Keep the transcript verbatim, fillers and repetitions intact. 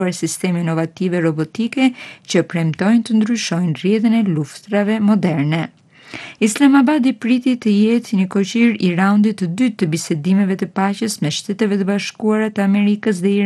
sisteme inovative robotike që premtojnë të ndryshojnë rrjedhën e luftrave moderne. Islamabadi priti të jetë një koqir i raundit të dytë të bisedimeve të paqes me Shtetet e Bashkuara të Amerikës dhe